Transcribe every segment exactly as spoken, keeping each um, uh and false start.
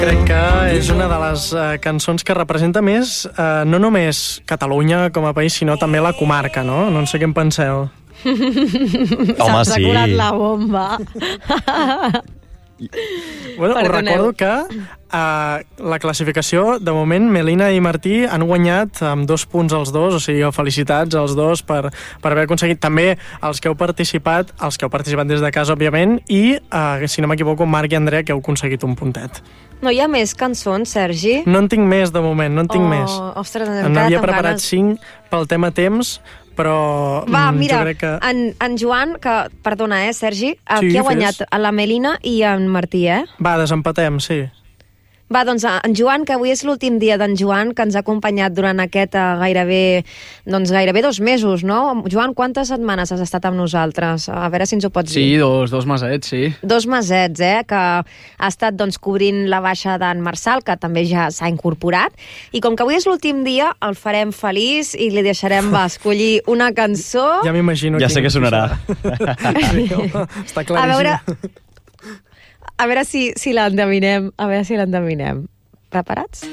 Crec que és una de les uh, cançons que representa més uh, no només Catalunya com a país, sinó també la comarca, no? No sé què en penseu. Home, S'ha sí. curat la bomba. Bueno, us recordo que uh, la classificació, de moment, Melina i Martí han guanyat amb dos punts els dos, o sigui, felicitats als dos per, per haver aconseguit. També els que heu participat, els que heu participat des de casa, òbviament, i, uh, si no m'equivoco, Marc i Andrea, que heu aconseguit un puntet. No hi ha més cançons, Sergi? No en tinc més, de moment, no en tinc oh, més. Ostres, em hem n'havia quedat amb preparat ganes. cinc pel tema temps, però Va, mm, mira, jo crec que... en, en Joan, que, perdona, eh, Sergi, Sí, aquí ha fes. guanyat a la Melina i en Martí, eh? Va, desempatem, sí. Va, doncs en Joan, que avui és l'últim dia d'en Joan, que ens ha acompanyat durant aquest uh, gairebé, doncs gairebé dos mesos, no? Joan, quantes setmanes has estat amb nosaltres? A veure si ens ho pots Sí, dir. dos, dos mesets, sí. Dos mesets, eh? Que ha estat doncs, cobrint la baixa d'en Marçal, que també ja s'ha incorporat. I com que avui és l'últim dia, el farem feliç i li deixarem va, escollir una cançó. Ja m'imagino... Ja sé quin- que sonarà. Sí, home, està claríssim. A veure, a veure si, si l'endevinem. A veure si l'endevinem. Preparats?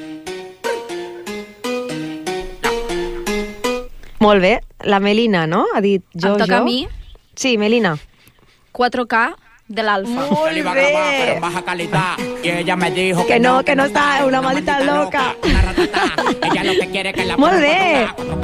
Molt bé. La Melina, no? Ha dit jo, Em toca jo. a mi. Sí, Melina. quatre K de l'Alfa. Molt Iba a grabar, pero en bé. baja calidad. Y ella me dijo Que no, que no está, una maldita loca. Una ratata. Ella lo que quiere es que la Molt ponga bé.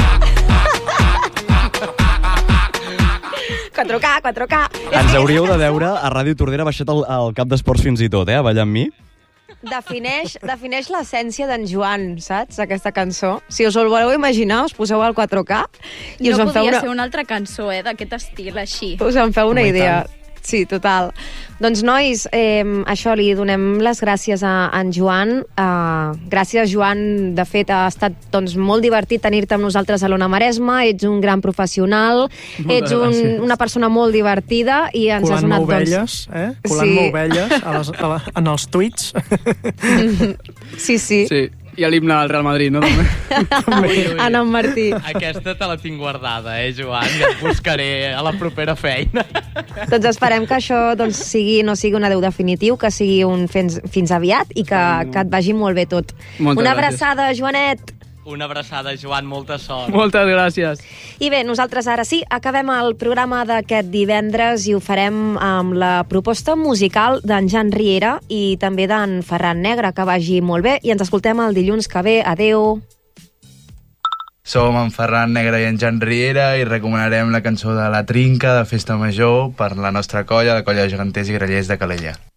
cuatro K. quatre K, quatre K. Ens hauríeu de veure a Ràdio Tordera baixat al, al cap d'esports fins i tot, eh, a ballar amb mi. Defineix, defineix l'essència d'en Joan, saps? Aquesta cançó. Si us ho voleu imaginar, us poseu al quatre K i us No en feu podia una... ser una altra cançó, eh, d'aquest estil, així. Us en feu una Home, i idea. tant. Sí, total. Doncs, nois, eh, això, li donem les gràcies a, a en Joan. Uh, gràcies, Joan. De fet, ha estat doncs, molt divertit tenir-te amb nosaltres a l'Ona Maresma. Ets un gran professional. Moltes Ets un, gràcies. una persona molt divertida i ens has Colant-me donat... ovelles, eh? Colant-me Sí. ovelles a les, a la, en els tuits. Doncs, sí, sí. Sí, i a l'himne del Real Madrid, no? També. En en Martí. Aquesta te la tinc guardada, eh, Joan? Que et buscaré a la propera feina. Doncs esperem que això doncs, sigui, no sigui un adeu definitiu, que sigui un fins, fins aviat i que, que et vagi molt bé tot. Moltes Una gràcies. abraçada, Joanet! Una abraçada, Joan, molta sort. Moltes gràcies. I bé, nosaltres ara sí, acabem el programa d'aquest divendres i ho farem amb la proposta musical d'en Jan Riera i també d'en Ferran Negre, que vagi molt bé, i ens escoltem el dilluns que ve. Adeu! Som en Ferran Negre i en Jan Riera i recomanarem la cançó de La Trinca de Festa Major per la nostra colla, la colla de geganters i grallers de Calella.